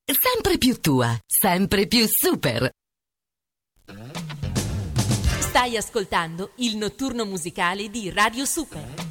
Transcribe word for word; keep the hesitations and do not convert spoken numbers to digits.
sempre più tua, sempre più super. Stai ascoltando il notturno musicale di Radio Super.